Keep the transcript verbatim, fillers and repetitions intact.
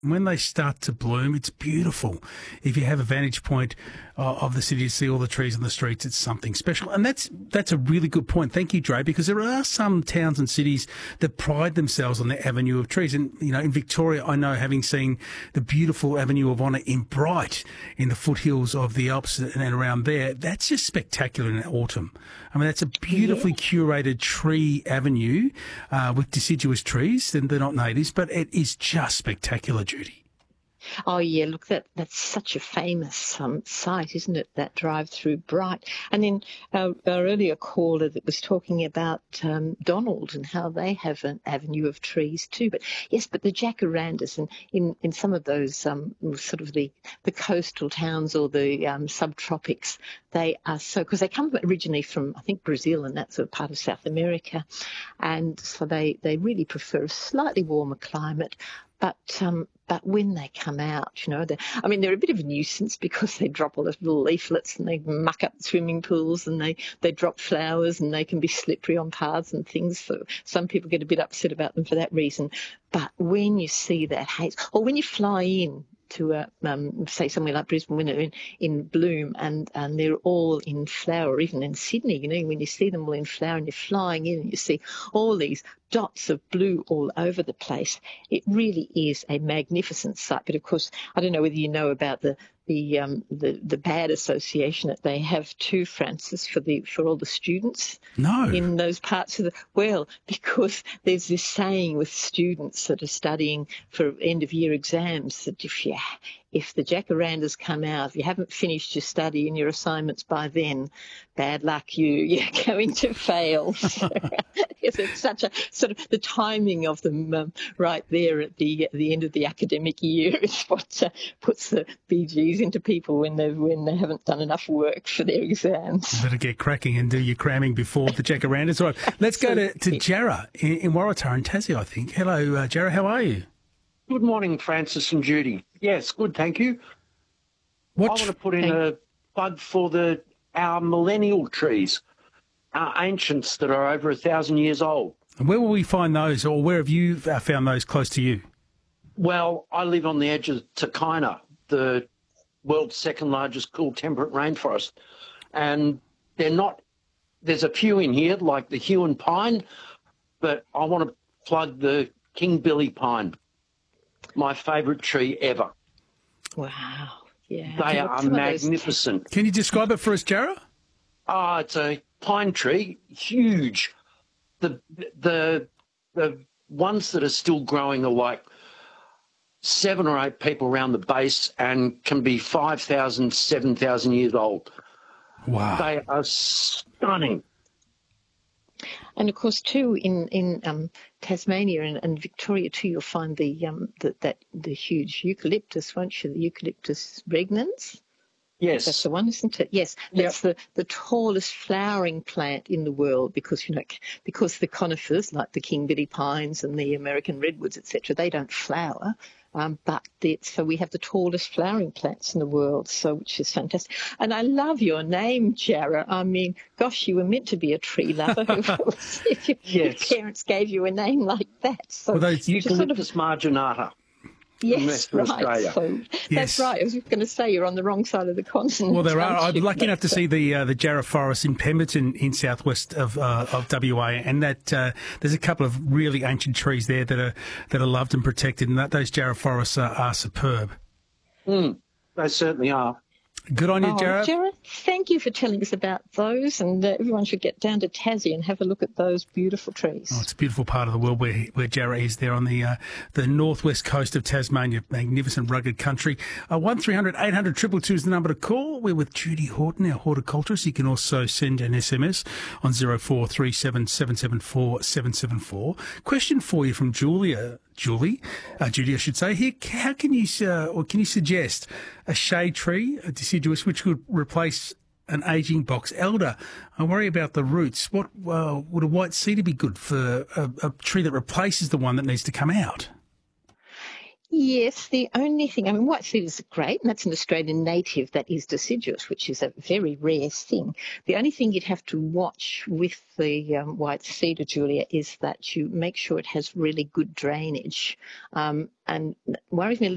When they start to bloom, it's beautiful. If you have a vantage point uh, of the city to see all the trees on the streets, it's something special. And that's that's a really good point. Thank you, Dre, because there are some towns and cities that pride themselves on their avenue of trees. And, you know, in Victoria, I know, having seen the beautiful Avenue of Honour in Bright, in the foothills of the Alps and around there, that's just spectacular in autumn. I mean, that's a beautifully yeah. curated tree avenue uh, with deciduous trees, and they're not natives, but it is just spectacular, Judy. Oh, yeah, look, that that's such a famous um, site, isn't it, that drive through Bright. And then our, our earlier caller that was talking about um, Donald and how they have an avenue of trees too. But, yes, but the jacarandas, and in, in some of those um, sort of the, the coastal towns or the um, subtropics, they are so, because they come originally from, I think, Brazil and that sort of part of South America. And so they, they really prefer a slightly warmer climate. But um, but when they come out, you know, I mean, they're a bit of a nuisance because they drop all those little leaflets and they muck up the swimming pools and they, they drop flowers and they can be slippery on paths and things. So some people get a bit upset about them for that reason. But when you see that haze, or when you fly in to, a, um, say, somewhere like Brisbane, when they're in, in bloom and, and they're all in flower, or even in Sydney, you know, when you see them all in flower and you're flying in and you see all these dots of blue all over the place, it really is a magnificent sight. But, of course, I don't know whether you know about the the um, the, the bad association that they have too, Francis, for the for all the students no. in those parts of the, well, because there's this saying with students that are studying for end-of-year exams that if you if the jacarandas come out, if you haven't finished your study and your assignments by then, bad luck you, you're going to fail. So, it's such a sort of the timing of them um, right there at the at the end of the academic year is what uh, puts the B Gs into people when they when they haven't done enough work for their exams. You better get cracking and do your cramming before the jacarandas. All right, let's go to, to Jarrah in, in Waratah in Tassie, I think. Hello, uh, Jarrah, how are you? Good morning, Francis and Judy. Yes, good, thank you. What I want to put in a plug for the our millennial trees, our ancients that are over a thousand years old. And where will we find those, or where have you found those close to you? Well, I live on the edge of Takina, the world's second largest cool temperate rainforest, and they're not. There's a few in here, like the Huon pine, but I want to plug the King Billy pine. My favourite tree ever. Wow. Yeah. They are magnificent. Can you describe it for us, Jarrah? Oh, it's a pine tree, huge. The the the ones that are still growing are like seven or eight people around the base and can be five thousand, seven thousand years old. Wow. They are stunning. And of course, too, in in um, Tasmania and, and Victoria too, you'll find the um the, that the huge eucalyptus, won't you? The Eucalyptus regnans. Yes, that's the one, isn't it? Yes, that's yep. the the tallest flowering plant in the world because you know because the conifers like the King Billy pines and the American redwoods, et cetera, they don't flower. Um, but it's, so we have the tallest flowering plants in the world, so which is fantastic. And I love your name, Jarrah. I mean, gosh, you were meant to be a tree lover if your, yes. your parents gave you a name like that. So well, those Eucalyptus sort of, marginata. Yes, right. So yes. That's right. I was going to say you're on the wrong side of the continent. Well, there are. I'm lucky enough to see the uh, the Jarrah Forest in Pemberton in southwest of uh, of W A, and that uh, there's a couple of really ancient trees there that are that are loved and protected, and that those Jarrah forests are, are superb. Mm, they certainly are. Good on you, oh, Jarrah. Jarrah, thank you for telling us about those, and uh, everyone should get down to Tassie and have a look at those beautiful trees. Oh, it's a beautiful part of the world where where Jarrah is there on the uh, the northwest coast of Tasmania, magnificent rugged country. Uh, one three hundred eight hundred two two two is the number to call. We're with Judy Horton, our horticulturist. You can also send an S M S on zero four three seven seven seven four seven seven four. Question for you from Julia. Julie, uh, Judy, I should say here. How can you, uh, or can you suggest a shade tree, a deciduous, which could replace an ageing box elder? I worry about the roots. What uh, would a white cedar be good for a, a tree that replaces the one that needs to come out? Yes, the only thing, I mean, white cedar is great, and that's an Australian native that is deciduous, which is a very rare thing. The only thing you'd have to watch with the um, white cedar, Julia, is that you make sure it has really good drainage. Um, and worries me a